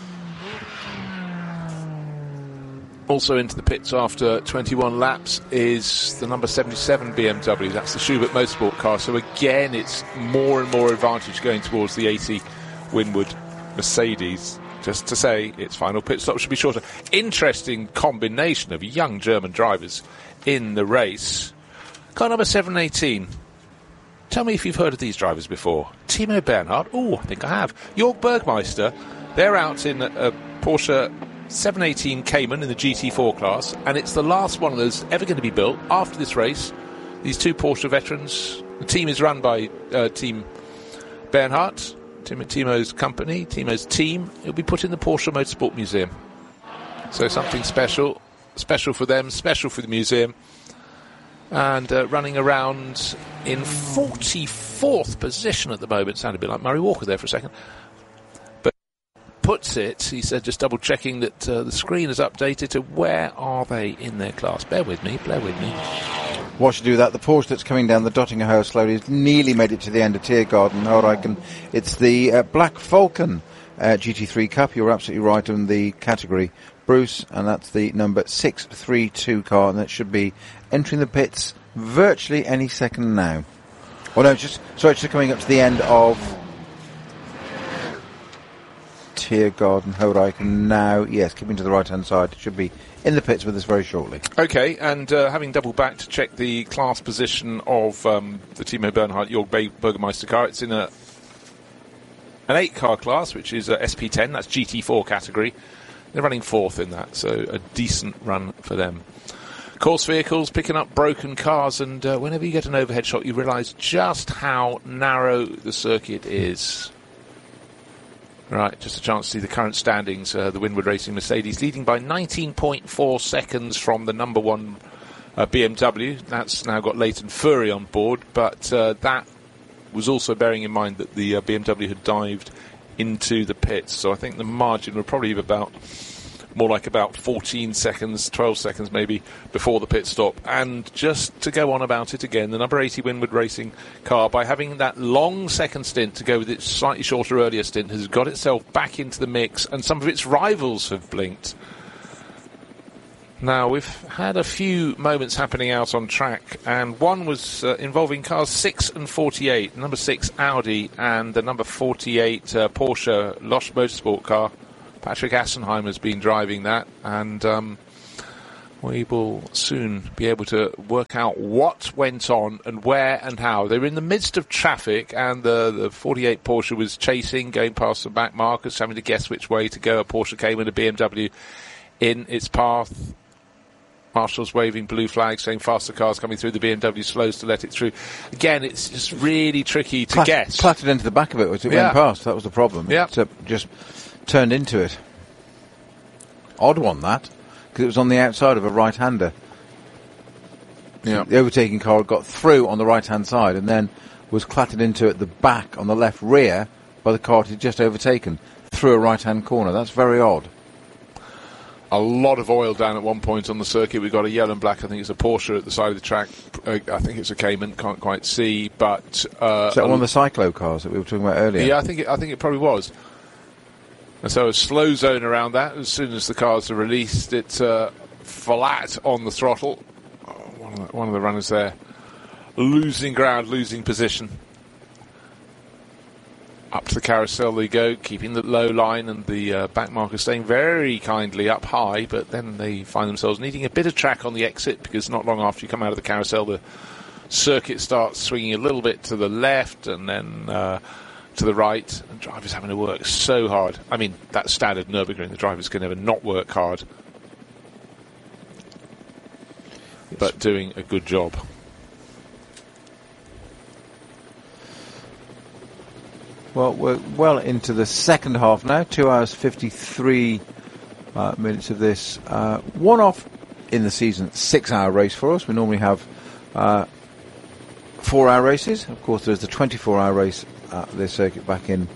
Also into the pits after 21 laps is the number 77 BMW. That's the Schubert Motorsport car. So again, it's more and more advantage going towards the 80 Winwood Mercedes. Just to say, its final pit stop should be shorter. Interesting combination of young German drivers in the race. Car number 718. Tell me if you've heard of these drivers before. Timo Bernhard. Oh, I think I have. Jörg Bergmeister. They're out in a Porsche 718 Cayman in the GT4 class, and it's the last one of those ever going to be built after this race. These 2 Porsche veterans. The team is run by Team Bernhard. Timo's company, Timo's team. It'll be put in the Porsche Motorsport Museum. So something special for them, special for the museum. And running around in 44th position at the moment. Sounded a bit like Murray Walker there for a second. But puts it, he said, just double checking that the screen is updated to where are they in their class. Bear with me. Watch you do that. The Porsche that's coming down the Dottinger Hoe slowly has nearly made it to the end of Tiergarten. Horijken. It's the Black Falcon GT3 Cup. You're absolutely right on the category, Bruce, and that's the number 632 car, and that should be entering the pits virtually any second now. Oh no, it's just coming up to the end of Tiergarten. Horijken now. Yes, keeping to the right-hand side. It should be in the pits with us very shortly. Okay, and having double back to check the class position of the Timo Bernhard Jörg Bergmeister car, it's in an 8-car class, which is SP10, that's GT4 category. They're running 4th in that, so a decent run for them. Course vehicles picking up broken cars, and whenever you get an overhead shot, you realise just how narrow the circuit is. Right, just a chance to see the current standings. The Winwood Racing Mercedes leading by 19.4 seconds from the number 1 BMW. That's now got Leighton Fury on board, but that was also bearing in mind that the BMW had dived into the pits. So I think the margin would probably be about more like about 14 seconds, 12 seconds maybe, before the pit stop. And just to go on about it again, the number 80 Winward Racing car, by having that long second stint to go with its slightly shorter earlier stint, has got itself back into the mix, and some of its rivals have blinked. Now, we've had a few moments happening out on track, and one was involving cars 6 and 48, number 6 Audi and the number 48 Porsche Losch Motorsport car. Patrick Assenheim has been driving that, and we will soon be able to work out what went on and where and how. They were in the midst of traffic, and the 48 Porsche was chasing, going past the back markers, having to guess which way to go. A Porsche came and a BMW in its path. Marshals waving blue flags saying faster cars coming through. The BMW slows to let it through. Again, it's just really tricky to guess. Clattered into the back of it as it went past. That was the problem. Yeah. It just turned into it. Odd one, that, because it was on the outside of a right-hander. Yeah. The overtaking car got through on the right-hand side and then was clattered into at the back on the left rear by the car it had just overtaken through a right-hand corner. That's very odd. A lot of oil down at one point on the circuit. We've got a yellow and black, I think it's a Porsche at the side of the track. I think it's a Cayman, can't quite see. But is that one of the cyclo cars that we were talking about earlier? Yeah, I think it probably was. And so a slow zone around that. As soon as the cars are released, it's flat on the throttle. One of the runners there losing ground, losing position. Up to the carousel they go, keeping the low line, and the back marker staying very kindly up high, but then they find themselves needing a bit of track on the exit, because not long after you come out of the carousel, the circuit starts swinging a little bit to the left and then to the right, and drivers having to work so hard. I mean, that's standard Nürburgring. The drivers can never not work hard, but doing a good job. Well, we're well into the second half now. 2 hours 53 minutes of this. One off in the season, 6-hour race for us. We normally have 4-hour races. Of course, there's the 24-hour race at this circuit back in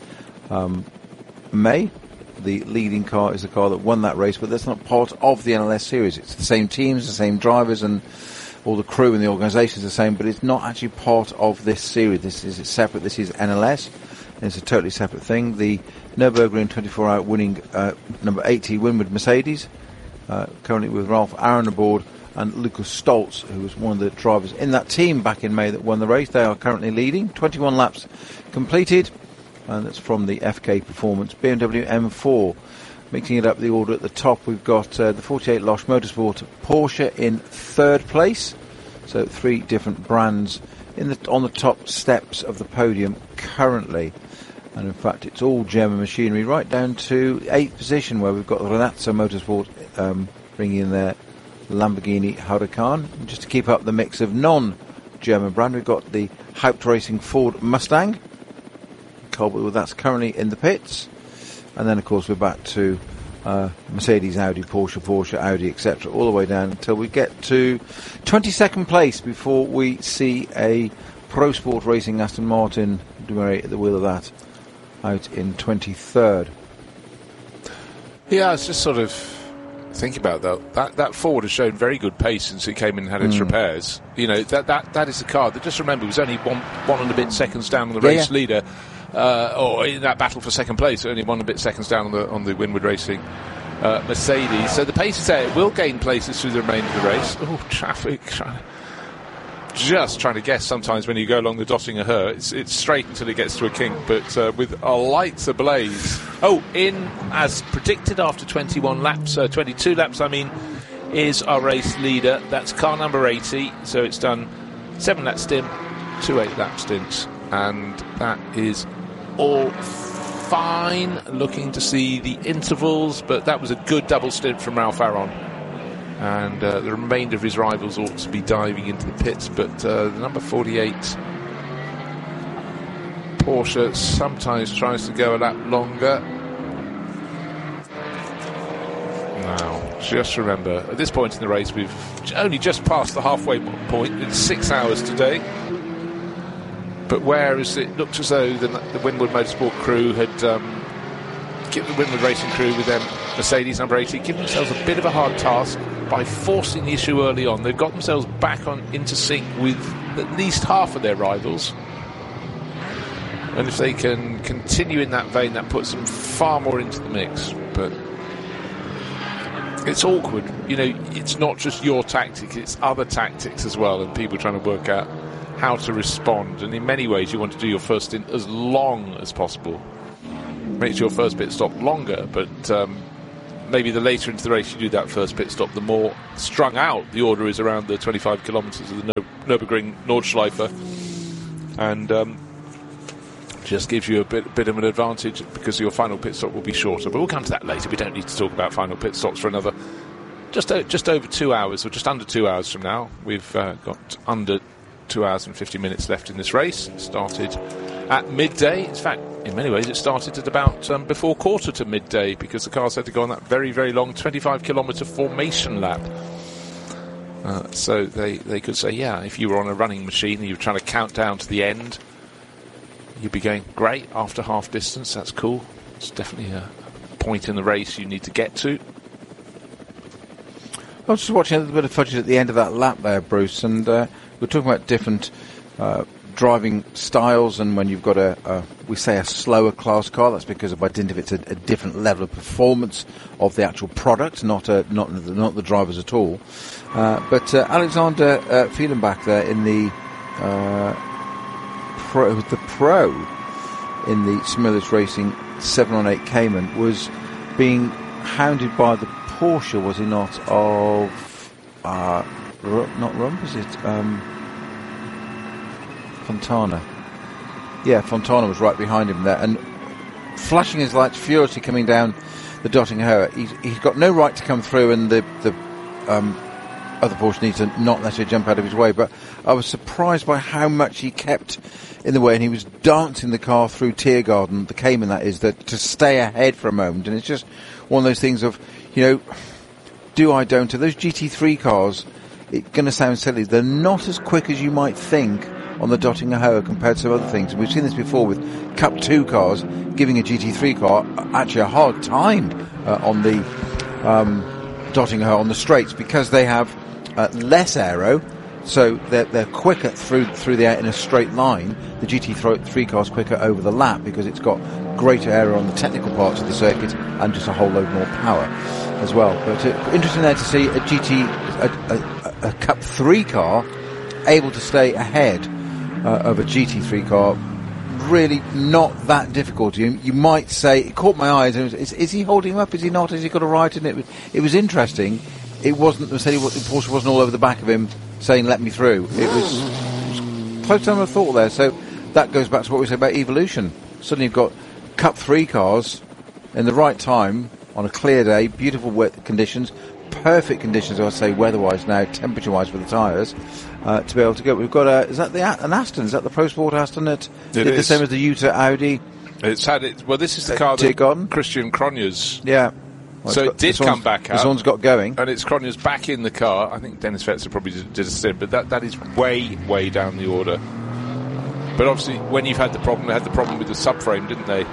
May. The leading car is the car that won that race, but that's not part of the NLS series. It's the same teams, the same drivers, and all the crew and the organisation is the same, but it's not actually part of this series. This is separate. This is NLS. It's a totally separate thing. The Nürburgring 24-hour winning number 80 Winward Mercedes, currently with Ralph Aaron aboard, and Lucas Stoltz, who was one of the drivers in that team back in May that won the race. They are currently leading. 21 laps completed, and that's from the FK Performance BMW M4. Mixing it up the order at the top, we've got the 48 Losch Motorsport Porsche in third place. So 3 different brands on the top steps of the podium currently. And in fact, it's all German machinery, right down to 8th position, where we've got Renazzo Motorsport bringing in their Lamborghini Huracan. And just to keep up the mix of non-German brand, we've got the Haupt Racing Ford Mustang. That's currently in the pits. And then, of course, we're back to Mercedes, Audi, Porsche, Audi, etc., all the way down until we get to 22nd place before we see a Pro Sport Racing Aston Martin at the wheel of that out in 23rd. Yeah, it's just sort of think about that Ford has shown very good pace since it came in and had its repairs. You know, that is a car that, just remember, was only one and a bit seconds down on the race leader, or in that battle for second place, only 1 and a bit seconds down on the Winward Racing Mercedes. So the pace is there. It will gain places through the remainder of the race. Oh, traffic. Just trying to guess sometimes when you go along the Dottinger Her. It's straight until it gets to a kink, but with our lights ablaze. Oh, in as predicted after 21 laps, 22 laps, I mean, is our race leader. That's car number 80. So it's done 7 lap stint, 2 8-lap stints, and that is all fine. Looking to see the intervals, but that was a good double stint from Ralph Aaron. And the remainder of his rivals ought to be diving into the pits, but the number 48 Porsche sometimes tries to go a lap longer. Now, just remember, at this point in the race, we've only just passed the halfway point. It's 6 hours today. But whereas it looked as though the Winward Motorsport crew had given the Winward Racing crew with them Mercedes number 80 give themselves a bit of a hard task by forcing the issue early on. They've got themselves back into sync with at least half of their rivals. And if they can continue in that vein, that puts them far more into the mix. But it's awkward. You know, it's not just your tactic, it's other tactics as well, and people trying to work out how to respond. And in many ways, you want to do your first stint as long as possible. Makes your first pit stop longer, but maybe the later into the race you do that first pit stop, the more strung out the order is around the 25 kilometres of the Nürburgring Nordschleife, and just gives you a bit of an advantage because your final pit stop will be shorter. But we'll come to that later. We don't need to talk about final pit stops for another just over 2 hours, or just under 2 hours from now. We've got under 2 hours and 50 minutes left in this race. It started at midday. In fact, in many ways, it started at about before quarter to midday because the cars had to go on that very, very long 25-kilometre formation lap. So they could say, yeah, if you were on a running machine and you were trying to count down to the end, you'd be going, great, after half distance, that's cool. It's definitely a point in the race you need to get to. I was just watching a little bit of footage at the end of that lap there, Bruce, and we're talking about different driving styles, and when you've got we say a slower class car, that's because by dint of it's a different level of performance of the actual product, not the drivers at all. But Alexander Fehlenbach there in the pro in the Smillis Racing 718 Cayman was being hounded by the Porsche, was he not, of not Rump, is it Fontana? Yeah, Fontana was right behind him there and flashing his lights furiously coming down the Döttinger. He's got no right to come through, and the other Porsche needs to not necessarily jump out of his way. But I was surprised by how much he kept in the way, and he was dancing the car through Tiergarten, the Cayman that is, that to stay ahead for a moment. And it's just one of those things of, you know, do I, don't I? Those GT3 cars, it's going to sound silly, they're not as quick as you might think on the Döttinger Höhe compared to other things. We've seen this before with Cup 2 cars giving a GT3 car actually a hard time on the Döttinger Höhe on the straights because they have less aero, so they're quicker through the air in a straight line. The GT3 car's quicker over the lap because it's got greater aero on the technical parts of the circuit and just a whole load more power as well. But interesting there to see a Cup 3 car able to stay ahead of a GT3 car. Really not that difficult. You might say, it caught my eyes, is he holding him up, is he not, has he got a right in it? It was interesting. It wasn't the Porsche wasn't all over the back of him saying let me through. It was close to a thought there. So that goes back to what we said about evolution. Suddenly you've got Cup 3 cars in the right time on a clear day, beautiful wet conditions, perfect conditions, I would say, weather-wise now, temperature-wise with the tyres, to be able to go. We've got is that an Aston? Is that the Pro Sport Aston that did the same as the Utah Audi? It's had it. Well, this is the car that Christian Cronjes. Yeah. Well, so it did come back out. This one's got going. And it's Cronjes back in the car. I think Dennis Vetzer probably did a stint, but that is way, way down the order. But obviously, when you've had the problem, they had the problem with the subframe, didn't they?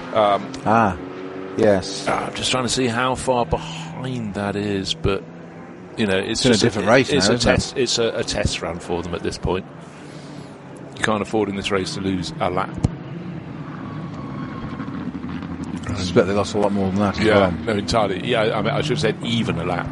Yes. I'm just trying to see how far behind that is, but you know, it's just a different race now, it's a test. It? It's a test run for them at this point. You can't afford in this race to lose a lap. I suspect they lost a lot more than that as well. well. No, entirely. Yeah, I mean, I should have said even a lap.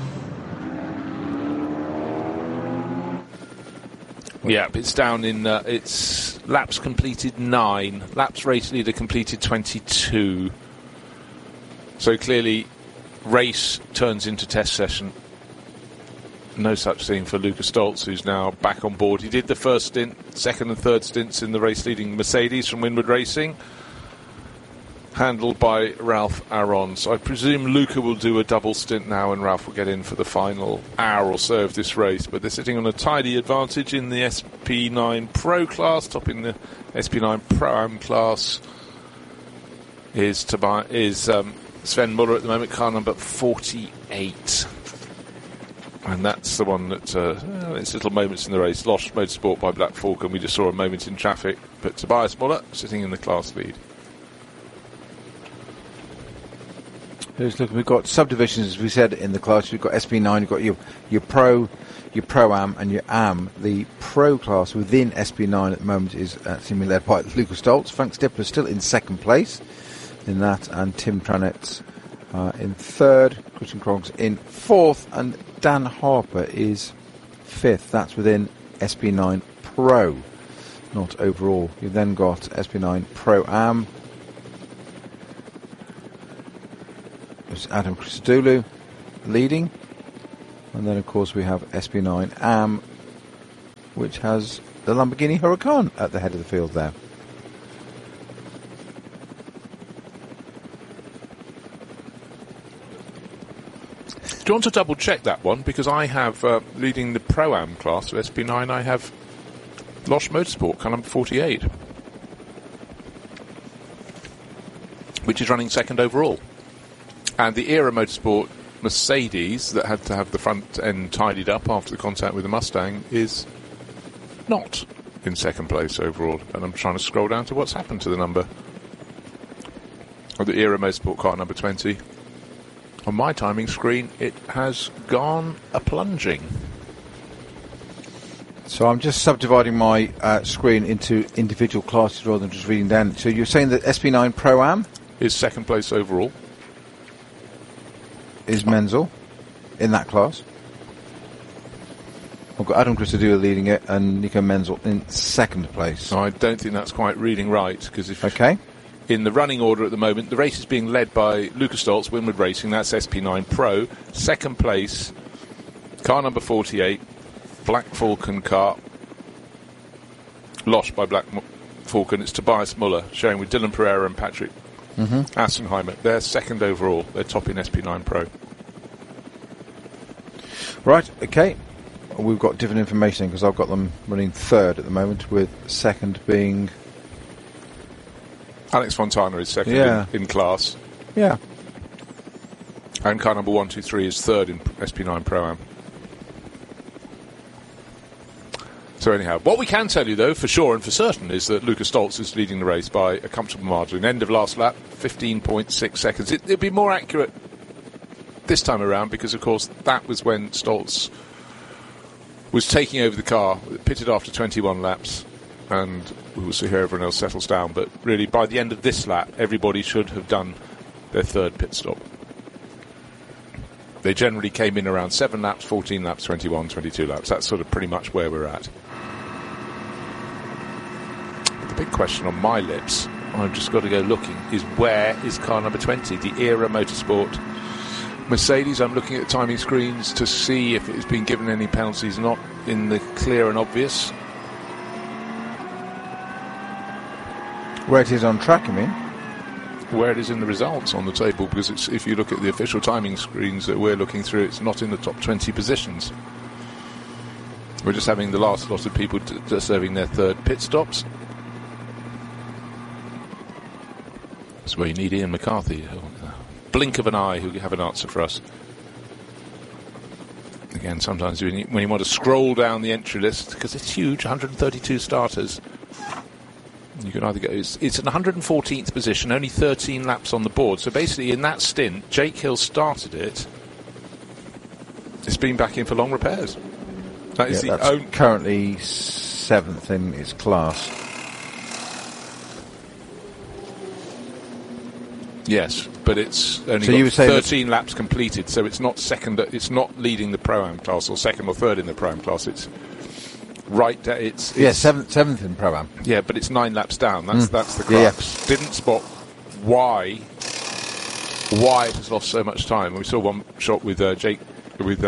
Yeah, it's down in it's laps completed 9, laps race leader completed 22. So clearly, race turns into test session. No such thing for Luca Stoltz, who's now back on board. He did the first stint, second and third stints in the race-leading Mercedes from Winward Racing, handled by Ralph Aron. So I presume Luca will do a double stint now and Ralph will get in for the final hour or so of this race. But they're sitting on a tidy advantage in the SP9 Pro class. Topping the SP9 Pro-Am class is Sven Muller at the moment, car number 48. And that's the one that, it's little moments in the race. Lost Motorsport by Black Falcon. We just saw a moment in traffic. But Tobias Muller sitting in the class lead. Here's look. We've got subdivisions, as we said, in the class. You've got SP9, you've got your Pro, your Pro-Am, and your Am. The Pro class within SP9 at the moment is seemingly led by Lucas Stoltz. Frank Stippler is still in second place in that, and Tim Tranetz in third. Christian Krog's in fourth, and Dan Harper is fifth. That's within SP9 Pro, not overall. You've then got SP9 Pro-Am. It's Adam Christodoulou leading, and then of course we have SP9 Am, which has the Lamborghini Huracan at the head of the field there. Do you want to double check that one? Because I have leading the Pro-Am class of SP9, I have Losch Motorsport, car number 48, which is running second overall. And the Era Motorsport Mercedes, that had to have the front end tidied up after the contact with the Mustang, is not in second place overall. And I'm trying to scroll down to what's happened to the number of the Era Motorsport car number 20. On my timing screen, it has gone a-plunging. So I'm just subdividing my screen into individual classes rather than just reading down. So you're saying that SP9 Pro-Am is second place overall. Is Menzel in that class. I've got Adam Christodoulou leading it and Nico Menzel in second place. I don't think that's quite reading right, because if okay, in the running order at the moment, the race is being led by Lucas Stoltz, Winward Racing, that's SP9 Pro. Second place, car number 48, Black Falcon car, Losch by Black Falcon. It's Tobias Muller, showing with Dylan Pereira and Patrick Assenheimer. They're second overall. They're top in SP9 Pro. Right, okay. We've got different information because I've got them running third at the moment, with second being... Alex Fontana is second in class. Yeah. And car number 123 is third in SP9 Pro-Am. So anyhow, what we can tell you, though, for sure and for certain, is that Lucas Stoltz is leading the race by a comfortable margin. End of last lap, 15.6 seconds. It'd be more accurate this time around because, of course, that was when Stoltz was taking over the car, pitted after 21 laps, and we will see how everyone else settles down. But really, by the end of this lap, everybody should have done their third pit stop. They generally came in around 7 laps, 14 laps, 21, 22 laps. That's sort of pretty much where we're at. But the big question on my lips, I've just got to go looking, is where is car number 20, the Era Motorsport Mercedes? I'm looking at the timing screens to see if it's been given any penalties, not in the clear and obvious. Where it is on track, you mean? Where it is in the results on the table, because it's, if you look at the official timing screens that we're looking through, it's not in the top 20 positions. We're just having the last lot of people just having their third pit stops. That's where you need Ian McCarthy, blink of an eye, who have an answer for us. Again, sometimes when you want to scroll down the entry list, because it's huge, 132 starters, you can either go... It's an 114th position, only 13 laps on the board. So basically, in that stint, Jake Hill started it. It's been back in for long repairs. That is currently 7th in its class. Yes, but it's only got 13 laps completed, so it's not second. It's not leading the Pro-Am class or second or third in the Pro-Am class. It's right. It's seventh in Pro-Am. Yeah, but it's 9 laps down. That's the crux. Yeah. Didn't spot why it has lost so much time. We saw one shot with Jake with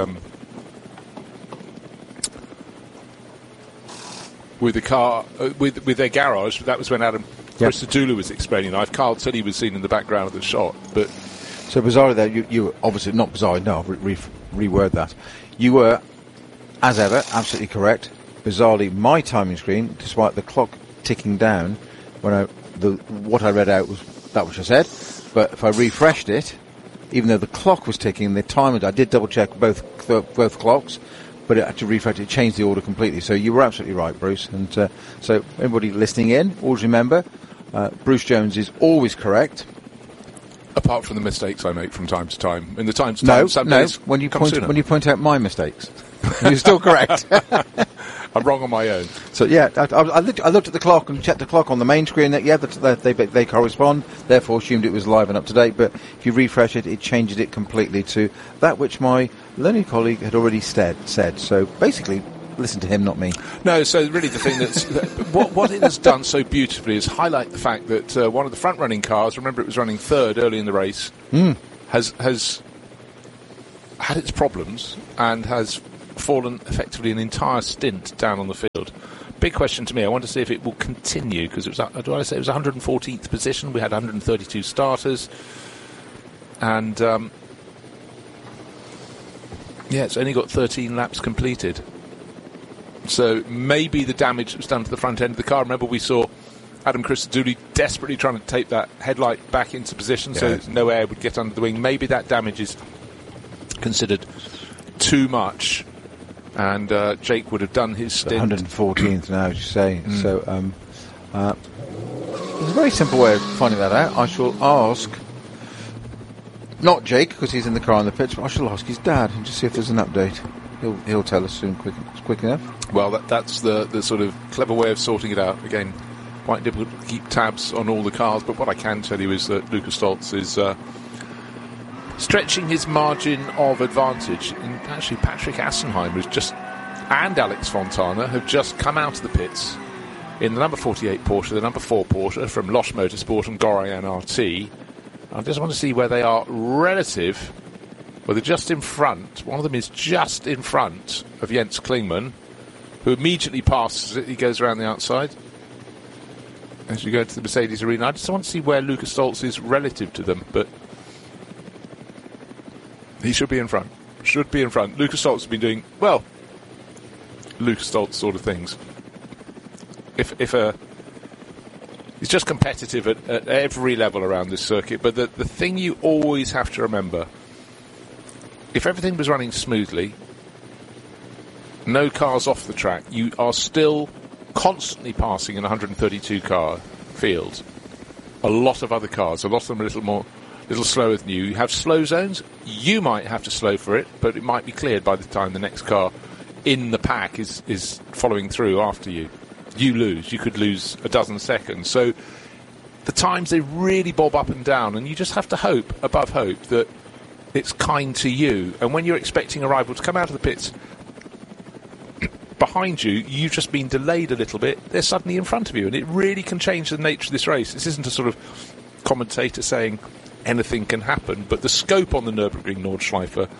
the car with their garage. That was when Adam Christodoulou was explaining life. Carl Tilley was seen in the background of the shot. But so bizarrely, there you were obviously not bizarre. No, reword that. You were, as ever, absolutely correct. Bizarrely, my timing screen, despite the clock ticking down, what I read out was that which I said. But if I refreshed it, even though the clock was ticking, the timer, I did double check both clocks, but it had to refresh. It changed the order completely. So you were absolutely right, Bruce. And so everybody listening in, always remember, Bruce Jones is always correct. Apart from the mistakes I make from time to time. In the time to time, some days when you come point sooner. when you point out my mistakes, you're still correct. I'm wrong on my own. So yeah, I looked at the clock and checked the clock on the main screen. That they correspond. Therefore, assumed it was live and up to date. But if you refresh it, it changes it completely to that which my learning colleague had already said. So basically, listen to him, not me. No, so really the thing what it has done so beautifully is highlight the fact that one of the front-running cars, remember it was running third early in the race, has had its problems and has fallen effectively an entire stint down on the field. Big question to me. I want to see if it will continue, because it was, do I say it was 114th position? We had 132 starters, and it's only got 13 laps completed. So maybe the damage that was done to the front end of the car. Remember, we saw Adam Christodoulou desperately trying to tape that headlight back into position so no air would get under the wing. Maybe that damage is considered too much, and Jake would have done his stint. 114th now, as you say. So there's a very simple way of finding that out. I shall ask, not Jake, because he's in the car on the pitch, but I shall ask his dad and just see if there's an update. He'll tell us soon, quick enough. Well, that's the sort of clever way of sorting it out. Again, quite difficult to keep tabs on all the cars, but what I can tell you is that Lukas Stoltz is stretching his margin of advantage. And actually, Patrick Assenheim and Alex Fontana have just come out of the pits in the number 48 Porsche, the number 4 Porsche from Losch Motorsport and Gorian RT. I just want to see where they are relative. Well, they're just in front. One of them is just in front of Jens Klingmann, who immediately passes it. He goes around the outside as you go into the Mercedes arena. I just want to see where Lukas Stoltz is relative to them, but he should be in front. Lukas Stoltz has been doing, well, Lukas Stoltz sort of things. He's just competitive at every level around this circuit, but the thing you always have to remember, if everything was running smoothly, no cars off the track, you are still constantly passing in a 132 car field a lot of other cars. A lot of them are a little slower than you. You have slow zones. You might have to slow for it, but it might be cleared by the time the next car in the pack is following through after you. You lose. You could lose a dozen seconds. So the times, they really bob up and down, and you just have to hope, above hope, that it's kind to you. And when you're expecting a rival to come out of the pits behind you, you've just been delayed a little bit, they're suddenly in front of you, and it really can change the nature of this race. This isn't a sort of commentator saying anything can happen, but the scope on the Nürburgring Nordschleife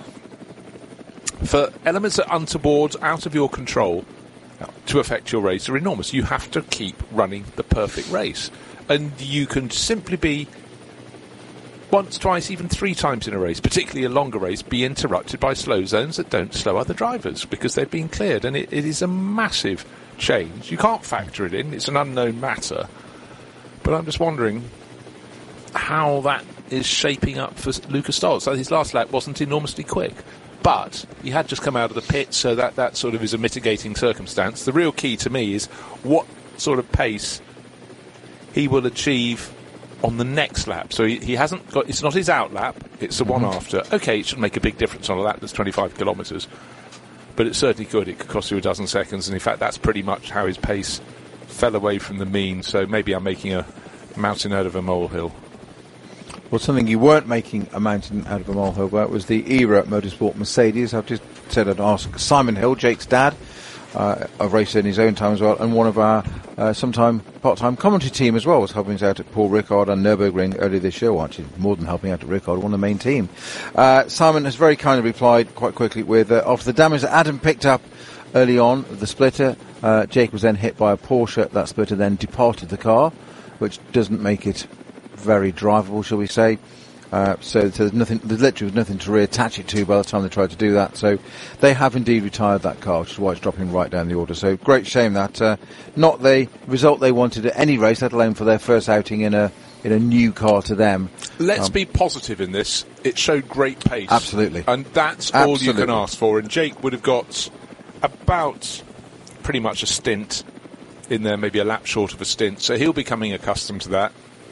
for elements that are untoward, out of your control, to affect your race are enormous. You have to keep running the perfect race, and you can simply be once, twice, even 3 times in a race, particularly a longer race, be interrupted by slow zones that don't slow other drivers because they've been cleared. And it is a massive change. You can't factor it in. It's an unknown matter. But I'm just wondering how that is shaping up for Lukas Stoltz. So his last lap wasn't enormously quick, but he had just come out of the pit, so that sort of is a mitigating circumstance. The real key to me is what sort of pace he will achieve on the next lap. So he hasn't got, it's not his out lap, it's the one after. Okay, it shouldn't make a big difference on a lap that's 25 kilometres, but it certainly could. It could cost you a dozen seconds, and in fact that's pretty much how his pace fell away from the mean. So maybe I'm making a mountain out of a molehill. Well, something you weren't making a mountain out of a molehill about was the ERA Motorsport Mercedes. I've just said I'd ask Simon Hill, Jake's dad, a racer in his own time as well, and one of our sometime part-time commentary team as well, was helping us out at Paul Ricard and Nürburgring earlier this year. Well, actually, more than helping out at Ricard, one of the main team. Simon has very kindly replied quite quickly with, after the damage that Adam picked up early on, the splitter, Jake was then hit by a Porsche. That splitter then departed the car, which doesn't make it very drivable, shall we say. So there's literally nothing to reattach it to by the time they tried to do that. So they have indeed retired that car, which is why it's dropping right down the order. So great shame that not the result they wanted at any race, let alone for their first outing in a new car to them. Let's be positive in this. It showed great pace. Absolutely. And that's all you can ask for. And Jake would have got about pretty much a stint in there, maybe a lap short of a stint. So he'll be coming accustomed to that.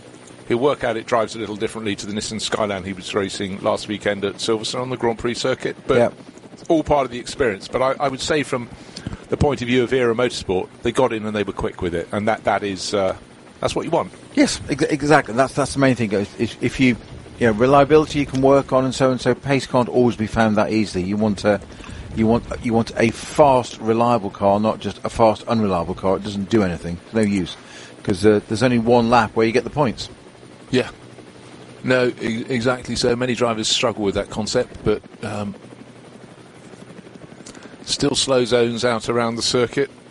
he'll work out it drives a little differently to the Nissan Skyline he was racing last weekend at Silverstone on the Grand Prix circuit. But all part of the experience. But I would say from the point of view of Era Motorsport, they got in and they were quick with it, and that is that's what you want. Yes, exactly. That's the main thing. If you reliability you can work on, and so pace can't always be found that easily. You want a fast, reliable car, not just a fast, unreliable car. It doesn't do anything. It's no use because there's only one lap where you get the points. Yeah. No, exactly. So many drivers struggle with that concept, but still slow zones out around the circuit.